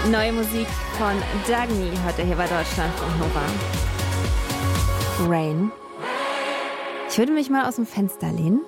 Neue Musik von Dagny heute hier bei Deutschlandfunk Nova. Rain. Ich würde mich mal aus dem Fenster lehnen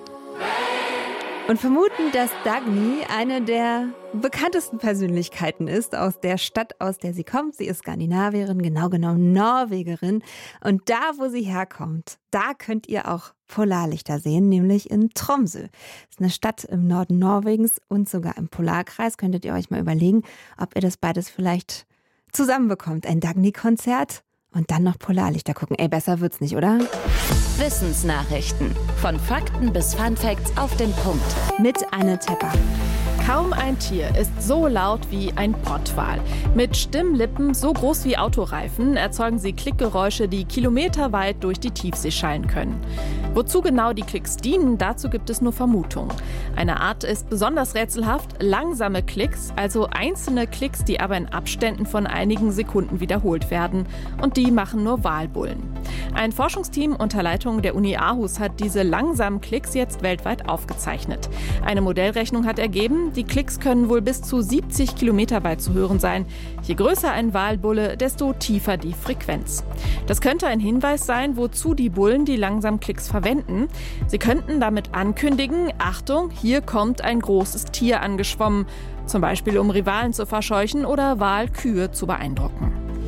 und vermuten, dass Dagny eine der bekanntesten Persönlichkeiten ist aus der Stadt, aus der sie kommt. Sie ist Skandinavierin, genau genommen Norwegerin. Und da, wo sie herkommt, da könnt ihr auch Polarlichter sehen, nämlich in Tromsø. Das ist eine Stadt im Norden Norwegens und sogar im Polarkreis. Könntet ihr euch mal überlegen, ob ihr das beides vielleicht zusammenbekommt. Ein Dagny-Konzert und dann noch Polarlichter gucken. Ey, besser wird's nicht, oder? Wissensnachrichten. Von Fakten bis Funfacts auf den Punkt. Mit Anne Tepper. Kaum ein Tier ist so laut wie ein Pottwal. Mit Stimmlippen so groß wie Autoreifen erzeugen sie Klickgeräusche, die kilometerweit durch die Tiefsee schallen können. Wozu genau die Klicks dienen, dazu gibt es nur Vermutungen. Eine Art ist besonders rätselhaft, langsame Klicks, also einzelne Klicks, die aber in Abständen von einigen Sekunden wiederholt werden. Und die machen nur Walbullen. Ein Forschungsteam unter Leitung der Uni Aarhus hat diese langsamen Klicks jetzt weltweit aufgezeichnet. Eine Modellrechnung hat ergeben, die Klicks können wohl bis zu 70 Kilometer weit zu hören sein. Je größer ein Walbulle, desto tiefer die Frequenz. Das könnte ein Hinweis sein, wozu die Bullen die langsamen Klicks verwenden. Sie könnten damit ankündigen, Achtung, hier kommt ein großes Tier angeschwommen. Zum Beispiel um Rivalen zu verscheuchen oder Walkühe zu beeindrucken.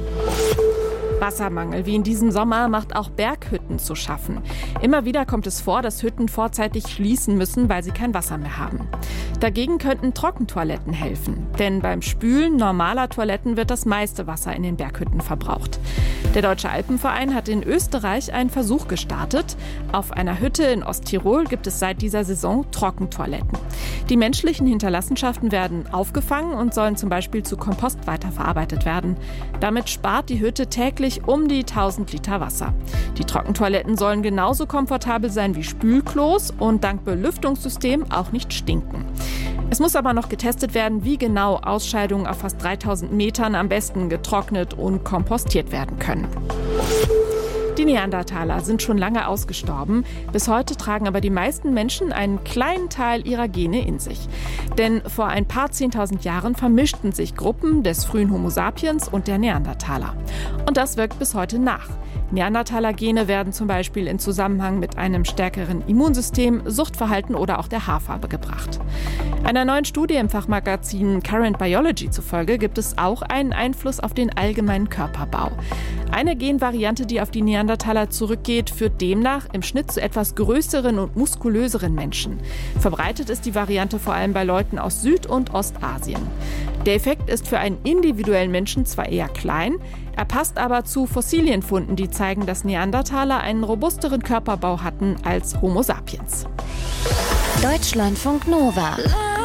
Wassermangel wie in diesem Sommer macht auch Berghütten zu schaffen. Immer wieder kommt es vor, dass Hütten vorzeitig schließen müssen, weil sie kein Wasser mehr haben. Dagegen könnten Trockentoiletten helfen, denn beim Spülen normaler Toiletten wird das meiste Wasser in den Berghütten verbraucht. Der Deutsche Alpenverein hat in Österreich einen Versuch gestartet. Auf einer Hütte in Osttirol gibt es seit dieser Saison Trockentoiletten. Die menschlichen Hinterlassenschaften werden aufgefangen und sollen zum Beispiel zu Kompost weiterverarbeitet werden. Damit spart die Hütte täglich um die 1000 Liter Wasser. Die Trockentoiletten sollen genauso komfortabel sein wie Spülklos und dank Belüftungssystem auch nicht stinken. Es muss aber noch getestet werden, wie genau Ausscheidungen auf fast 3000 Metern am besten getrocknet und kompostiert werden können. Die Neandertaler sind schon lange ausgestorben. Bis heute tragen aber die meisten Menschen einen kleinen Teil ihrer Gene in sich. Denn vor ein paar 10.000 Jahren vermischten sich Gruppen des frühen Homo sapiens und der Neandertaler. Und das wirkt bis heute nach. Neandertaler-Gene werden zum Beispiel in Zusammenhang mit einem stärkeren Immunsystem, Suchtverhalten oder auch der Haarfarbe gebracht. Einer neuen Studie im Fachmagazin Current Biology zufolge gibt es auch einen Einfluss auf den allgemeinen Körperbau. Eine Genvariante, die auf die Neandertaler zurückgeht, führt demnach im Schnitt zu etwas größeren und muskulöseren Menschen. Verbreitet ist die Variante vor allem bei Leuten aus Süd- und Ostasien. Der Effekt ist für einen individuellen Menschen zwar eher klein, er passt aber zu Fossilienfunden, die zeigen, dass Neandertaler einen robusteren Körperbau hatten als Homo sapiens. Deutschlandfunk Nova.